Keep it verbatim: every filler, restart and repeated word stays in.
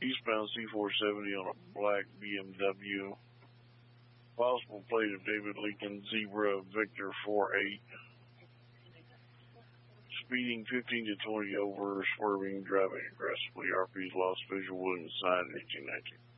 Eastbound C four seventy on a black B M W. Possible plate of David Lincoln Zebra Victor four eight. Speeding fifteen to twenty over, swerving, driving aggressively. R P's lost visual and signed eighteen nineteen.